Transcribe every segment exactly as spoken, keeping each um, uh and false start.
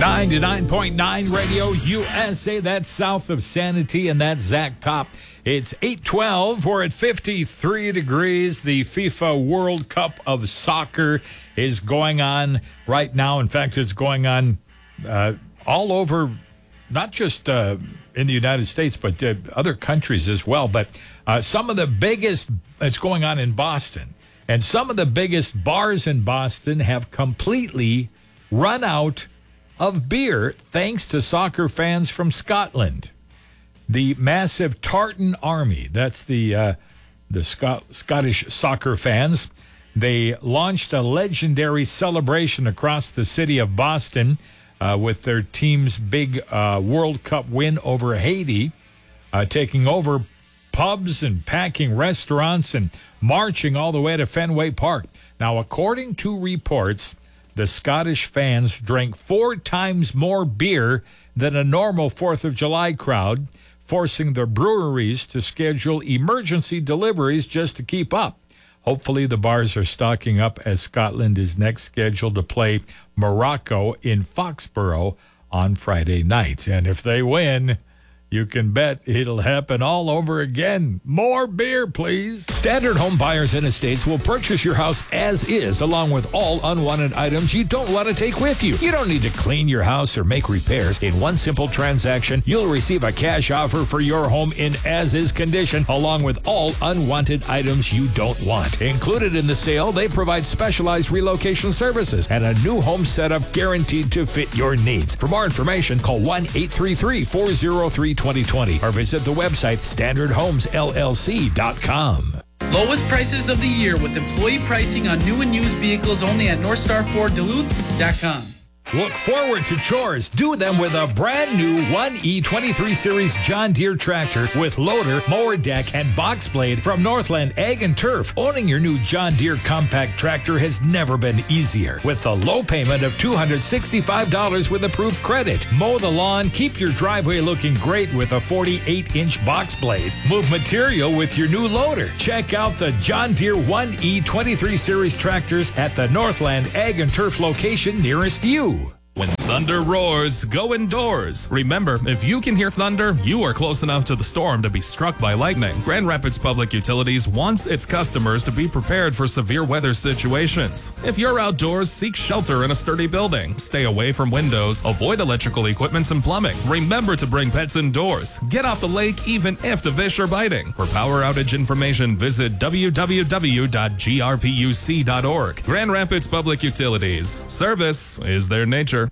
ninety-nine point nine Radio U S A. That's south of Sanity, and that's Zach Top. It's eight twelve. We're at fifty-three degrees. The FIFA World Cup of Soccer is going on right now. In fact, it's going on uh, all over, not just uh, in the United States, but uh, other countries as well. But uh, some of the biggest, it's going on in Boston. And some of the biggest bars in Boston have completely run out of beer thanks to soccer fans from Scotland. The massive Tartan Army, that's the uh, the Scot- Scottish soccer fans, they launched a legendary celebration across the city of Boston uh, with their team's big uh, World Cup win over Haiti, uh, taking over pubs and packing restaurants and marching all the way to Fenway Park. Now, according to reports, the Scottish fans drank four times more beer than a normal fourth of July crowd, forcing the breweries to schedule emergency deliveries just to keep up. Hopefully, the bars are stocking up as Scotland is next scheduled to play Morocco in Foxborough on Friday night. And if they win, you can bet it'll happen all over again. More beer, please. Standard Home Buyers and Estates will purchase your house as is, along with all unwanted items you don't want to take with you. You don't need to clean your house or make repairs. In one simple transaction, you'll receive a cash offer for your home in as-is condition, along with all unwanted items you don't want. Included in the sale, they provide specialized relocation services and a new home setup guaranteed to fit your needs. For more information, call one eight three three, four oh three, twenty twenty or visit the website standard homes l l c dot com. Lowest prices of the year with employee pricing on new and used vehicles only at North Star Ford Duluth dot com. Look forward to chores. Do them with a brand new one E twenty-three Series John Deere tractor with loader, mower deck, and box blade from Northland Ag and Turf. Owning your new John Deere compact tractor has never been easier. With the low payment of two hundred sixty-five dollars with approved credit. Mow the lawn, keep your driveway looking great with a forty-eight inch box blade. Move material with your new loader. Check out the John Deere one E twenty-three Series tractors at the Northland Ag and Turf location nearest you. When thunder roars, go indoors. Remember, if you can hear thunder, you are close enough to the storm to be struck by lightning. Grand Rapids Public Utilities wants its customers to be prepared for severe weather situations. If you're outdoors, seek shelter in a sturdy building. Stay away from windows. Avoid electrical equipment and plumbing. Remember to bring pets indoors. Get off the lake even if the fish are biting. For power outage information, visit w w w dot g r p u c dot org. Grand Rapids Public Utilities. Service is their nature.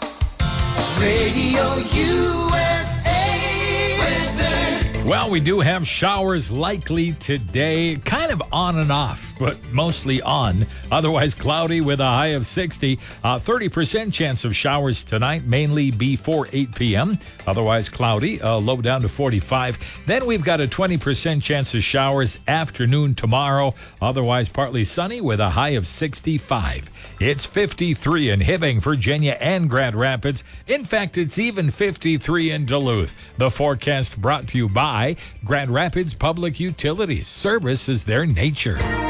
Radio U S A weather. Well, we do have showers likely today, kind of on and off, but mostly on. Otherwise cloudy with a high of sixty. Uh, thirty percent chance of showers tonight, mainly before eight p.m. Otherwise cloudy, uh, low down to forty-five. Then we've got a twenty percent chance of showers afternoon tomorrow. Otherwise partly sunny with a high of sixty-five. It's fifty-three in Hibbing, Virginia, and Grand Rapids. In fact, it's even fifty-three in Duluth. The forecast brought to you by Grand Rapids Public Utilities. Service is their nature.